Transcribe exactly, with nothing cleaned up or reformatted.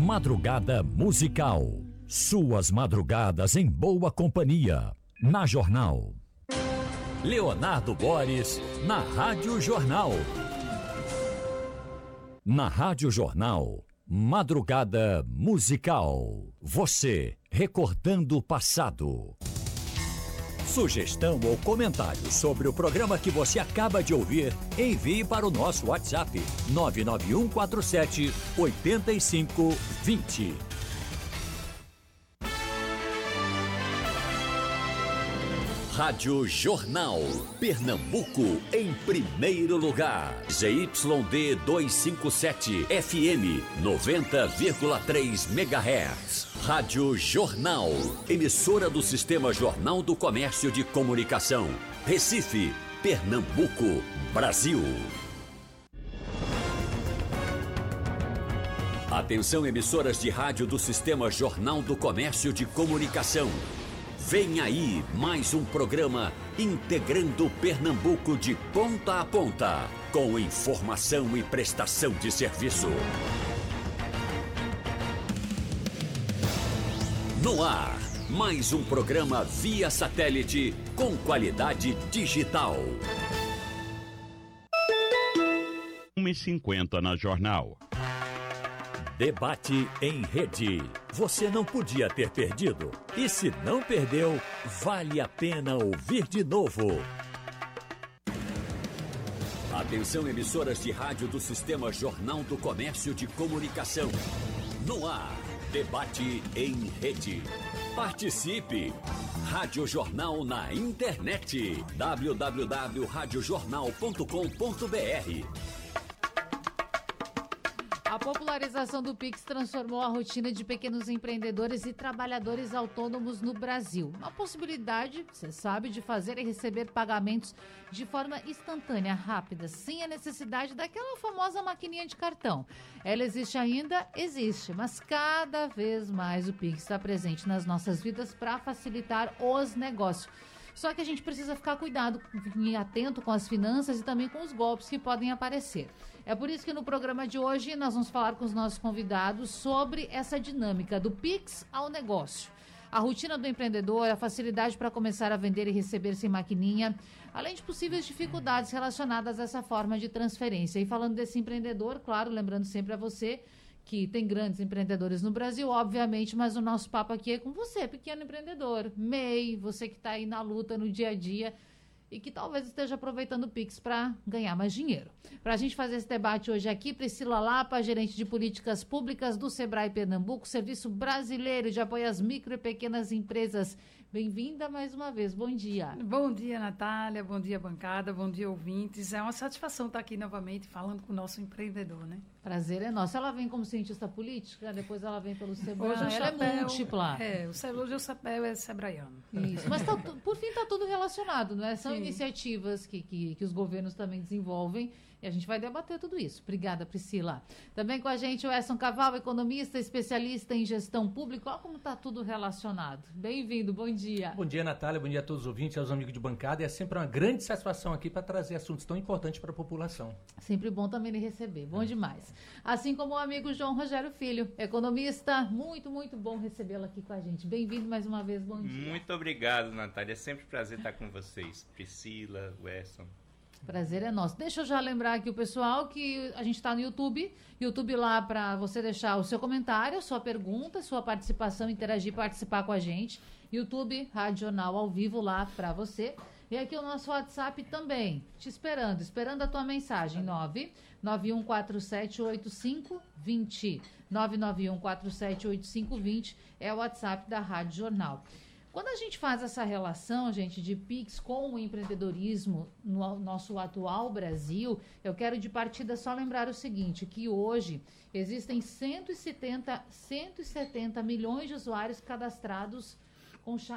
Madrugada musical. Suas madrugadas em boa companhia. Na Jornal. Leonardo Boris, na Rádio Jornal. Na Rádio Jornal, Madrugada musical. Você recordando o passado. Sugestão ou comentário sobre o programa que você acaba de ouvir, envie para o nosso WhatsApp nove nove um quatro sete oito cinco dois zero. Rádio Jornal, Pernambuco em primeiro lugar. Z Y D duzentos e cinquenta e sete, F M noventa vírgula três megahertz. Rádio Jornal, emissora do Sistema Jornal do Comércio de Comunicação. Recife, Pernambuco, Brasil. Atenção, emissoras de rádio do Sistema Jornal do Comércio de Comunicação. Vem aí mais um programa integrando Pernambuco de ponta a ponta, com informação e prestação de serviço. No ar, mais um programa via satélite com qualidade digital. uma e cinquenta na Jornal. Debate em rede. Você não podia ter perdido. E se não perdeu, vale a pena ouvir de novo. Atenção, emissoras de rádio do Sistema Jornal do Comércio de Comunicação. No ar, debate em rede. Participe! Rádio Jornal na internet. w w w ponto rádio jornal ponto com ponto b r. A popularização do Pix transformou a rotina de pequenos empreendedores e trabalhadores autônomos no Brasil. Uma possibilidade, você sabe, de fazer e receber pagamentos de forma instantânea, rápida, sem a necessidade daquela famosa maquininha de cartão. Ela existe ainda? Existe, mas cada vez mais o Pix está presente nas nossas vidas para facilitar os negócios. Só que a gente precisa ficar cuidado e atento com as finanças e também com os golpes que podem aparecer. É por isso que no programa de hoje nós vamos falar com os nossos convidados sobre essa dinâmica do Pix ao negócio. A rotina do empreendedor, a facilidade para começar a vender e receber sem maquininha, além de possíveis dificuldades relacionadas a essa forma de transferência. E falando desse empreendedor, claro, lembrando sempre a você que tem grandes empreendedores no Brasil, obviamente, mas o nosso papo aqui é com você, pequeno empreendedor, M E I, você que está aí na luta no dia a dia e que talvez esteja aproveitando o Pix para ganhar mais dinheiro. Para a gente fazer esse debate hoje aqui, Priscila Lapa, gerente de políticas públicas do Sebrae Pernambuco, Serviço Brasileiro de Apoio às Micro e Pequenas Empresas. Bem-vinda mais uma vez, bom dia. Bom dia, Natália, bom dia, bancada, bom dia, ouvintes. É uma satisfação estar aqui novamente falando com o nosso empreendedor, né? Prazer é nosso. Ela vem como cientista política, depois ela vem pelo Sebrae. Hoje ela chapéu, é múltipla. É, o Sebrae, hoje o chapéu é sebraiano. Isso, mas tá, por fim está tudo relacionado, não é? São Sim. iniciativas que, que, que os governos também desenvolvem e a gente vai debater tudo isso. Obrigada, Priscila. Também com a gente o Edson Caval, economista, especialista em gestão pública. Olha como está tudo relacionado. Bem-vindo, bom dia. Bom dia, Natália, bom dia a todos os ouvintes, aos amigos de bancada. E é sempre uma grande satisfação aqui para trazer assuntos tão importantes para a população. Sempre bom também lhe receber, bom demais. Assim como o amigo João Rogério Filho, economista, muito, muito bom recebê-lo aqui com a gente. Bem-vindo mais uma vez, bom dia. Muito obrigado, Natália, é sempre um prazer estar com vocês. Priscila, Wesson. Prazer é nosso. Deixa eu já lembrar aqui o pessoal que a gente está no YouTube. YouTube lá para você deixar o seu comentário, sua pergunta, sua participação, interagir, participar com a gente. YouTube, Rádio Jornal ao vivo lá para você. E aqui o nosso WhatsApp também, te esperando, esperando a tua mensagem, nove nove um quatro sete oito cinco dois zero. nove nove um quatro sete oito cinco dois zero é o WhatsApp da Rádio Jornal. Quando a gente faz essa relação, gente, de Pix com o empreendedorismo no nosso atual Brasil, eu quero de partida só lembrar o seguinte, que hoje existem cento e setenta milhões de usuários cadastrados com chave